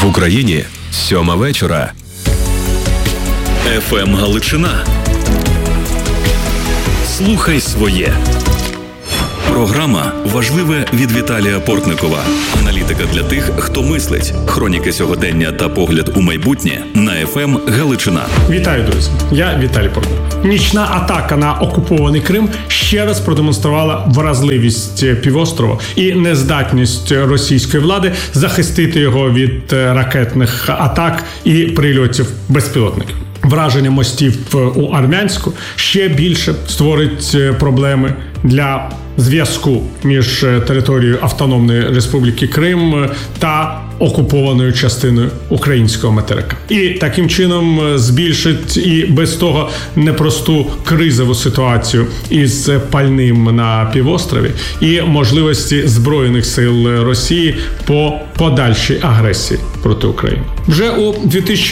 Україні 7 вечора. ФМ Галичина. Слухай своє. Програма «Важливе» від Віталія Портникова. Аналітика для тих, хто мислить. Хроніки сьогодення та погляд у майбутнє на ФМ Галичина. Вітаю, друзі. Я Віталій Портников. Нічна атака на окупований Крим ще раз продемонструвала вразливість півострова і нездатність російської влади захистити його від ракетних атак і прильотів безпілотників. Враження мостів у Армянську ще більше створить проблеми для зв'язку між територією Автономної Республіки Крим та окупованою частиною українського материка. І таким чином збільшить і без того непросту кризову ситуацію із пальним на півострові і можливості Збройних сил Росії по подальшій агресії проти України. Вже у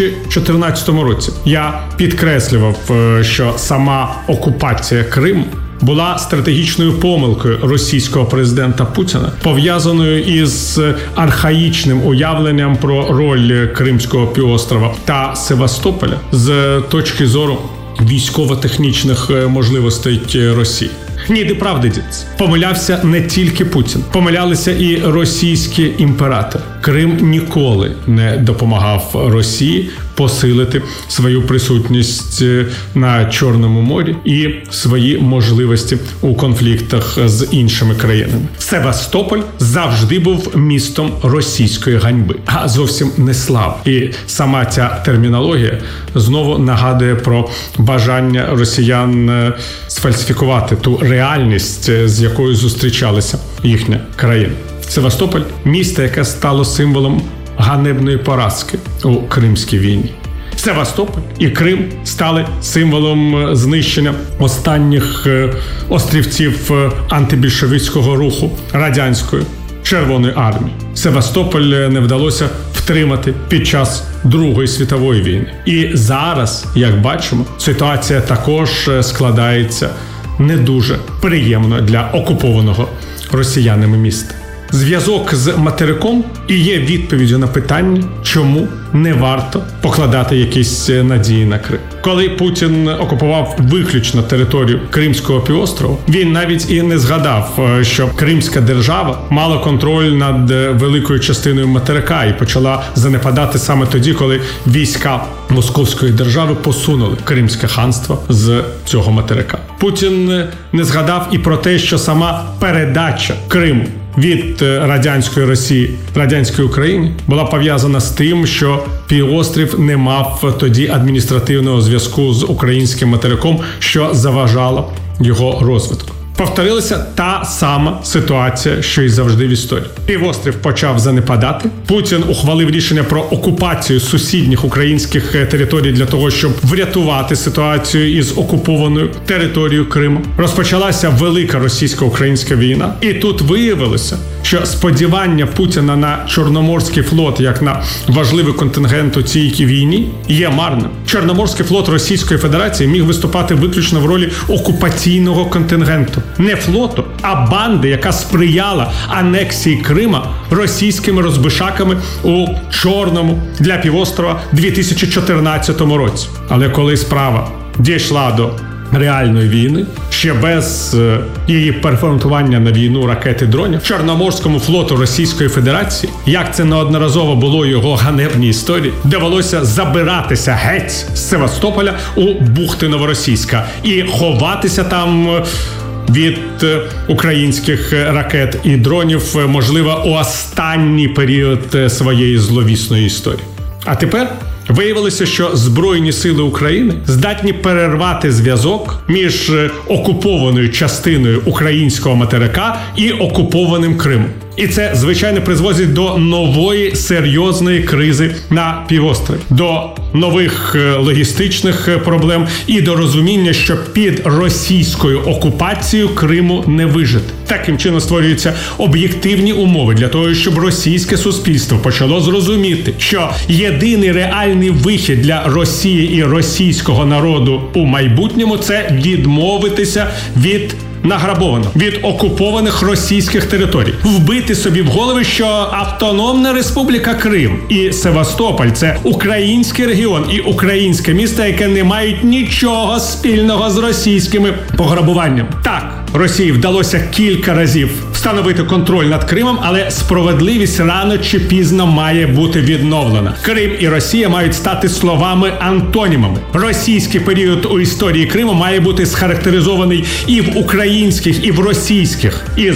2014 році я підкреслював, що сама окупація Криму була стратегічною помилкою російського президента Путіна, пов'язаною із архаїчним уявленням про роль Кримського півострова та Севастополя з точки зору військово-технічних можливостей Росії. Ні, де правди діться. Помилявся не тільки Путін. Помилялися і російські імператори. Крим ніколи не допомагав Росії посилити свою присутність на Чорному морі і свої можливості у конфліктах з іншими країнами. Севастополь завжди був містом російської ганьби, а зовсім не слави. І сама ця термінологія знову нагадує про бажання росіян сфальсифікувати ту реальність, з якою зустрічалася їхня країна. Севастополь – місто, яке стало символом ганебної поразки у Кримській війні. Севастополь і Крим стали символом знищення останніх острівців антибільшовицького руху радянської Червоної армії. Севастополь не вдалося втримати під час Другої світової війни. І зараз, як бачимо, ситуація також складається не дуже приємно для окупованого росіянами міста. Зв'язок з материком і є відповіддю на питання, чому не варто покладати якісь надії на Крим. Коли Путін окупував виключно територію Кримського півострова, він навіть і не згадав, що Кримська держава мала контроль над великою частиною материка і почала занепадати саме тоді, коли війська Московської держави посунули Кримське ханство з цього материка. Путін не згадав і про те, що сама передача Криму від радянської Росії радянської України була пов'язана з тим, що півострів не мав тоді адміністративного зв'язку з українським материком, що заважало його розвитку. Повторилася та сама ситуація, що й завжди в історії. Півострів почав занепадати. Путін ухвалив рішення про окупацію сусідніх українських територій для того, щоб врятувати ситуацію із окупованою територією Криму. Розпочалася велика російсько-українська війна. І тут виявилося, що сподівання Путіна на Чорноморський флот як на важливий контингент у цій війні є марним. Чорноморський флот Російської Федерації міг виступати виключно в ролі окупаційного контингенту. Не флоту, а банди, яка сприяла анексії Крима російськими розбишаками у Чорному для півострова 2014 році. Але коли справа дійшла до реальної війни, ще без її переформатування на війну ракет і дронів, Чорноморському флоту Російської Федерації, як це неодноразово було його ганебній історії, довелося забиратися геть з Севастополя у бухти Новоросійська і ховатися там від українських ракет і дронів, можливо, у останній період своєї зловісної історії. А тепер виявилося, що Збройні сили України здатні перервати зв'язок між окупованою частиною українського материка і окупованим Кримом. І це, звичайно, призводить до нової серйозної кризи на півострові, до нових логістичних проблем і до розуміння, що під російською окупацією Криму не вижити. Таким чином створюються об'єктивні умови для того, щоб російське суспільство почало зрозуміти, що єдиний реальний вихід для Росії і російського народу у майбутньому – це відмовитися від награбовано від окупованих російських територій. Вбити собі в голови, що Автономна Республіка Крим і Севастополь – це український регіон і українське місто, яке не мають нічого спільного з російськими пограбуванням. Так, Росії вдалося кілька разів встановити контроль над Кримом, але справедливість рано чи пізно має бути відновлена. Крим і Росія мають стати словами-антонімами. Російський період у історії Криму має бути схарактеризований і в українських, і в російських, і